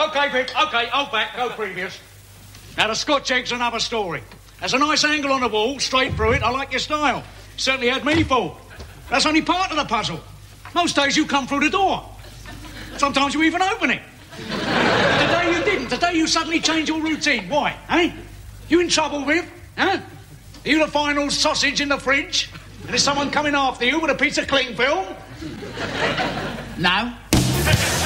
OK, Vic, OK, hold back, go previous. Now, the Scotch egg's another story. There's a nice angle on the wall, straight through it. I like your style. Certainly had me fooled. That's only part of the puzzle. Most days you come through the door. Sometimes you even open it. Today you didn't. Today you suddenly changed your routine. Why, eh? You in trouble, Viv? Huh? Are you the final sausage in the fridge? And is someone coming after you with a piece of cling film? No.